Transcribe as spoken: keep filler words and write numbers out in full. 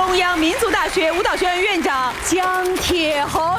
中央民族大学舞蹈学院院长姜铁红。